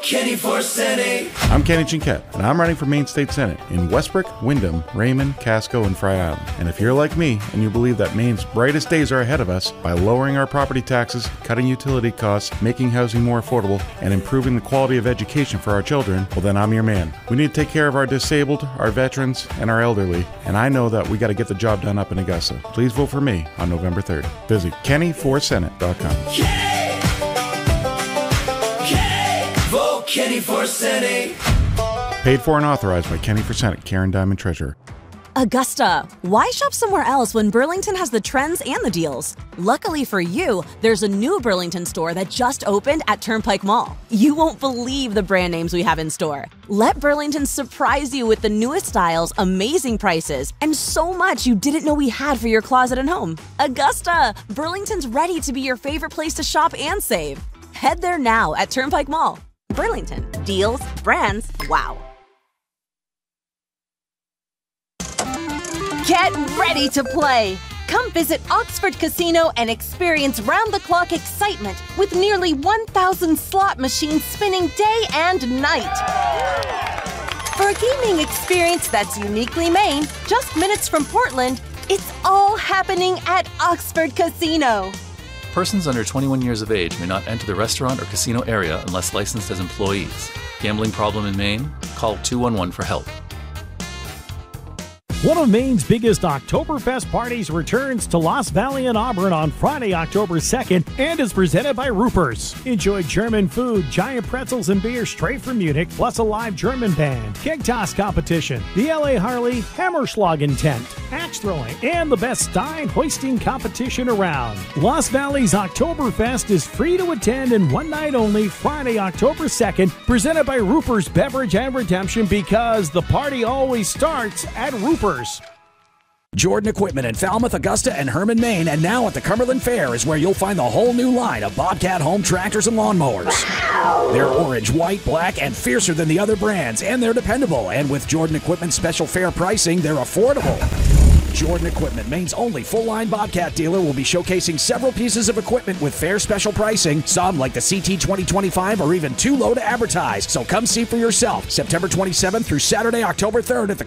Kenny for Senate. I'm Kenny Chinquette, and I'm running for Maine State Senate in Westbrook, Windham, Raymond, Casco, and Fry Island. And if you're like me and you believe that Maine's brightest days are ahead of us by lowering our property taxes, cutting utility costs, making housing more affordable, and improving the quality of education for our children, well then I'm your man. We need to take care of our disabled, our veterans, and our elderly, and I know that we got to get the job done up in Augusta. Please vote for me on November 3rd. Visit KennyForSenate.com. Vote Kenny for Senate. Paid for and authorized by Kenny for Senate, Karen Diamond, Treasurer. Augusta, why shop somewhere else when Burlington has the trends and the deals? Luckily for you, there's a new Burlington store that just opened at Turnpike Mall. You won't believe the brand names we have in store. Let Burlington surprise you with the newest styles, amazing prices, and so much you didn't know we had for your closet and home. Augusta, Burlington's ready to be your favorite place to shop and save. Head there now at Turnpike Mall. Burlington, deals, brands, wow. Get ready to play! Come visit Oxford Casino and experience round-the-clock excitement with nearly 1,000 slot machines spinning day and night. For a gaming experience that's uniquely Maine, just minutes from Portland, it's all happening at Oxford Casino. Persons under 21 years of age may not enter the restaurant or casino area unless licensed as employees. Gambling problem in Maine? Call 211 for help. One of Maine's biggest Oktoberfest parties returns to Lost Valley and Auburn on Friday, October 2nd, and is presented by Ruper's. Enjoy German food, giant pretzels, and beer straight from Munich, plus a live German band, keg toss competition, the LA Harley Hammerschlagen tent, axe throwing, and the best Stein hoisting competition around. Lost Valley's Oktoberfest is free to attend and one night only, Friday, October 2nd, presented by Ruper's Beverage and Redemption, because the party always starts at Ruper's. Jordan Equipment in Falmouth, Augusta, and Herman, Maine, and now at the Cumberland Fair is where you'll find the whole new line of Bobcat home tractors and lawnmowers. They're orange, white, black, and fiercer than the other brands, and they're dependable. And with Jordan Equipment's special fair pricing, they're affordable. Jordan Equipment, Maine's only full-line Bobcat dealer, will be showcasing several pieces of equipment with fair special pricing. Some, like the CT 2025, are even too low to advertise. So come see for yourself, September 27th through Saturday, October 3rd at the